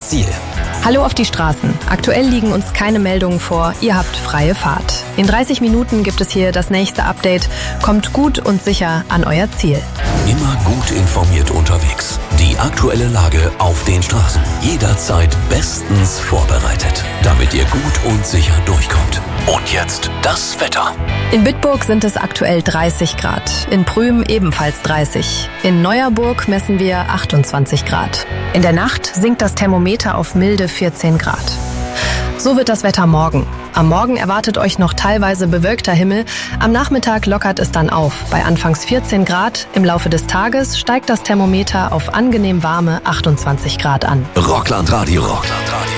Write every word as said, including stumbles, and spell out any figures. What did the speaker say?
Ziel. Hallo auf die Straßen. Aktuell liegen uns keine Meldungen vor. Ihr habt freie Fahrt. In dreißig Minuten gibt es hier das nächste Update. Kommt gut und sicher an euer Ziel. Immer gut informiert unterwegs. Die aktuelle Lage auf den Straßen. Jederzeit bestens vorbereitet, damit ihr gut und sicher durchkommt. Und jetzt das Wetter. In Bitburg sind es aktuell dreißig Grad. In Prüm ebenfalls dreißig. In Neuerburg messen wir achtundzwanzig Grad. In der Nacht sinkt das Thermometer auf milde vierzehn Grad. So wird das Wetter morgen. Am Morgen erwartet euch noch teilweise bewölkter Himmel. Am Nachmittag lockert es dann auf. Bei anfangs vierzehn Grad. Im Laufe des Tages steigt das Thermometer auf angenehm warme achtundzwanzig Grad an. Rockland Radio. Rockland Radio.